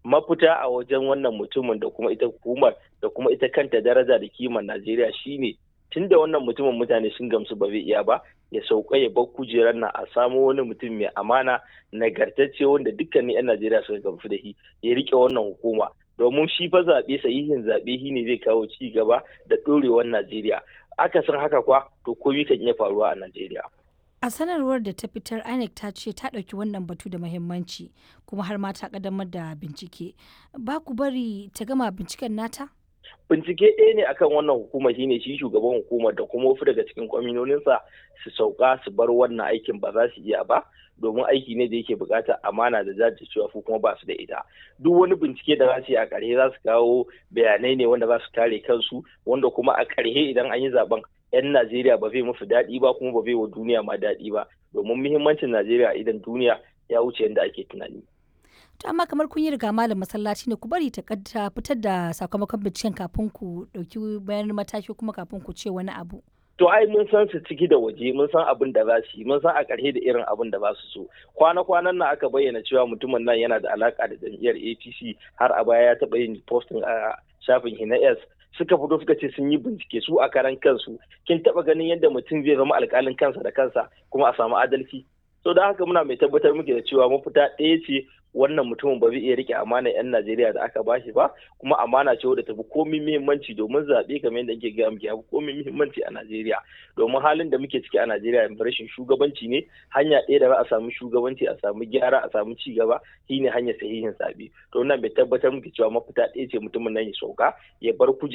mafita a wajen wannan mutumin da kuma ita hukumar da kuma ita kanta daraja da kimar Najeriya shine tunda wannan mutumin mutane sun gamsu ba zai iya ba ya sauka ya bar kujerar nan a samo wani mutum mai amana nagartacce wanda dukkanin 'yan Najeriya suka gamsu da shi ya rike wannan hukuma domin shi fa zaɓe sahihin zaɓe shi ne zai kawo ci gaba da ɗorewar Najeriya akasin haka kwa to komai kan iya faruwa a Najeriya. A sanarwar da ta fitar INEC ta ce ta ɗauki wannan batu da muhimmanci kuma har ma ta ƙaddamar da bincike. Ba ku bari ta gama binciken nata? Bincike ɗaya ne akan wannan hukuma shine shi shugaban hukumar da kuma wasu daga cikin kwaminoninsa su sauka su bar wannan aikin ba za su iya ba domin aiki ne da yake buƙatar amana da jajircewa ko kuma ba su da ita. Duk wani bincike da za su yi a ƙarshe za su kawo bayanai ne wanda za su kare kansu wanda kuma a ƙarshe idan an yi zaben 'yan Najeriya ba zai musu daɗi ba kuma ba zai wa duniya ma daɗi ba domin muhimmancin Najeriya idan duniya ya wuce yadda ake tunani. To amma kamar kun yi riga malam masallaci ne ku bari ta fitar da sakamakon binciken kafin ku ɗauki bayan mataki kuma kafin ku ce wani abu. To ai mun san su ciki da waje mun san abin da za su yi mun san a ƙarshe da irin abin da za su so kwana-kwanan nan aka bayyana cewa mutumin nan yana da alaka da jam'iyyar APC har a baya ya taɓa yin posting a shafin Hinas suka fito suka ce sun yi bincike su a karan kansu kin taɓa ganin yadda mutum zai zama alƙalin kansa da kansa kuma a samu adalci. So da haka muna mai tabbatar muke da cewa mafita ɗaya ce wannan mutumin ba zai iya rike amana 'yan Najeriya da aka bashi ba kuma amana ce wadda tafi komai muhimmanci domin zaɓe kamar yadda ake gaya muke komai muhimmanci a Najeriya domin halin da muke ciki a Najeriya yanzu rashin shugabanci ne hanya ɗaya da za a samu shugabanci a samu gyara a samu ci gaba shine hanyar sahihin zaɓe to wannan bai tabbatar muke cewa mafita ɗaya ce mutumin nan ya sauka ya bar